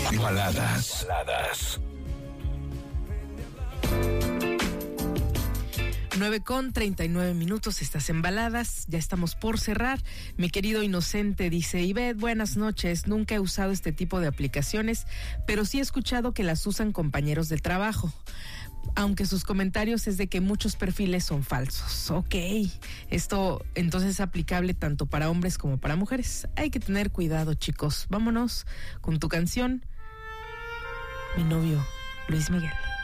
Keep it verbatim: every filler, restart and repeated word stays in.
Baladas. Baladas. nueve con treinta y nueve minutos, estás en Baladas, ya estamos por cerrar. Mi querido Inocente dice: Ivette, buenas noches, nunca he usado este tipo de aplicaciones, pero sí he escuchado que las usan compañeros de trabajo, aunque sus comentarios es de que muchos perfiles son falsos. Ok, esto entonces es aplicable tanto para hombres como para mujeres. Hay que tener cuidado, chicos. Vámonos con tu canción, Mi novio, Luis Miguel.